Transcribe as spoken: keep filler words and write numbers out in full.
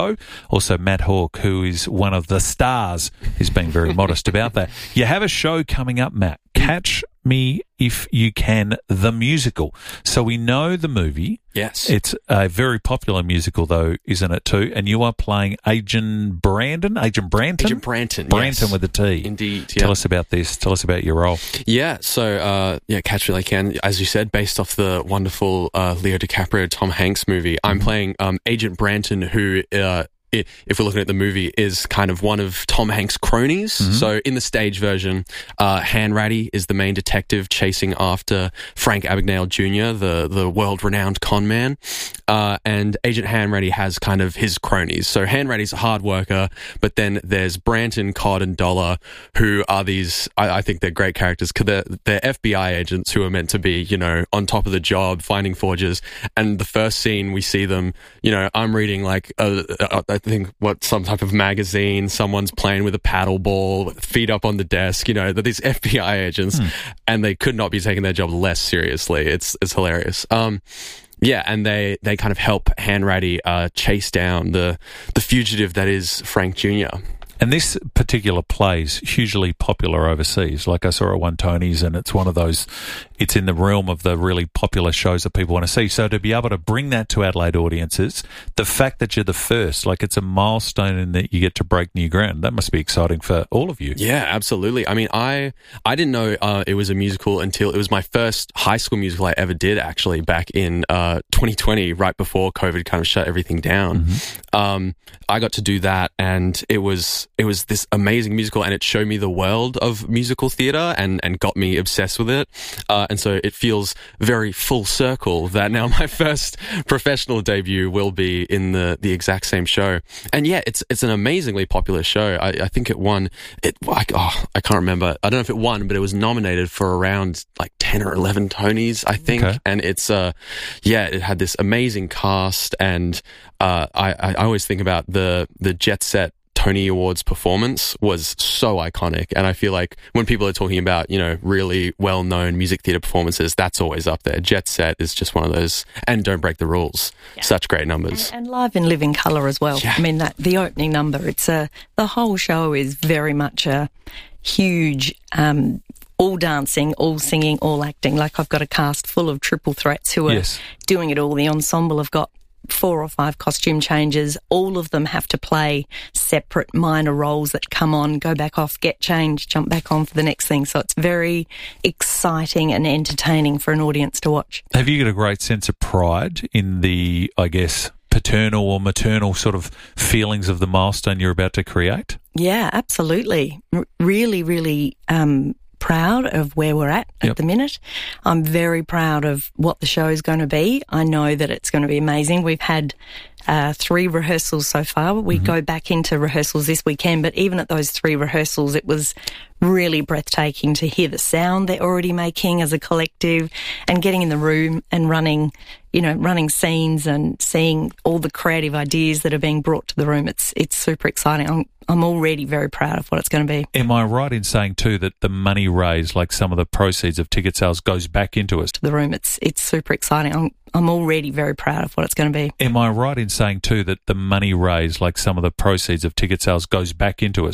show. Also, Matt Hawke, who is one of the stars, is being very modest about that. You have a show coming up, Matt. Catch Me If You Can, the musical. So we know the movie. Yes. It's a very popular musical, though, isn't it, too? And you are playing Agent Brandon? Agent Branton? Agent Branton, Branton yes. with a T. Indeed, yeah. Tell us about this. Tell us about your role. Yeah, so, uh, yeah, Catch Me If You Can, as you said, based off the wonderful uh, Leo DiCaprio, Tom Hanks movie. I'm Mm-hmm. playing um, Agent Branton, who... Uh, if we're looking at the movie, is kind of one of Tom Hanks' cronies. Mm-hmm. So in the stage version, uh, Hanratty is the main detective chasing after Frank Abagnale Junior, the, the world-renowned con man. Uh, and Agent Hanratty has kind of his cronies. So Hanratty's a hard worker, but then there's Branton, Codd, and Dollar, who are these, I, I think they're great characters, because they're, they're F B I agents who are meant to be, you know, on top of the job, finding forgers. And the first scene we see them, you know, I'm reading like a, a, a I think what some type of magazine, someone's playing with a paddle ball, feet up on the desk, you know, that these F B I agents, hmm. and they could not be taking their job less seriously. It's it's hilarious. Um, yeah, and they, they kind of help Hanratty uh, chase down the the fugitive that is Frank Junior And this particular play is hugely popular overseas. Like I saw it won Tonys, and it's one of those, it's in the realm of the really popular shows that people want to see. So to be able to bring that to Adelaide audiences, the fact that you're the first, like it's a milestone in that you get to break new ground, that must be exciting for all of you. Yeah, absolutely. I mean, I I didn't know uh, it was a musical until it was my first high school musical I ever did, actually, back in uh, twenty twenty, right before COVID kind of shut everything down. Mm-hmm. Um, I got to do that, and it was... It was this amazing musical, and it showed me the world of musical theatre and, and got me obsessed with it. Uh, and so it feels very full circle that now my first professional debut will be in the, the exact same show. And yeah, it's it's an amazingly popular show. I, I think it won, it like oh, I can't remember. I don't know if it won, but it was nominated for around like ten or eleven Tonys, I think. Okay. And it's, uh, yeah, it had this amazing cast, and uh, I, I always think about the, the Jet Set Tony Awards performance was so iconic, and I feel like when people are talking about, you know, really well-known music theatre performances, that's always up there. Jet Set is just one of those, and Don't Break the Rules, yeah. Such great numbers. And, and Live in Living Colour as well. Yeah. I mean, that the opening number, it's a, the whole show is very much a huge, um, all dancing, all singing, all acting. Like I've got a cast full of triple threats who are yes. doing it all. The ensemble have got four or five costume changes. All of them have to play separate minor roles that come on, go back off, get changed, jump back on for the next thing. So it's very exciting and entertaining for an audience to watch. Have you got a great sense of pride in the, I guess, paternal or maternal sort of feelings of the milestone you're about to create? Yeah, absolutely. R- really, really um proud of where we're at at yep. the minute. I'm very proud of what the show is going to be. I know that it's going to be amazing. We've had uh, three rehearsals so far. We mm-hmm. go back into rehearsals this weekend, but even at those three rehearsals, it was really breathtaking to hear the sound they're already making as a collective, and getting in the room and running, you know, running scenes and seeing all the creative ideas that are being brought to the room. It's it's super exciting. I'm I'm already very proud of what it's going to be. Am I right in saying too that the money raised, like some of the proceeds of ticket sales, goes back into us? To the room. It's it's super exciting. I'm I'm already very proud of what it's going to be. Am I right in saying too that the money raised, like some of the proceeds of ticket sales, goes back into us?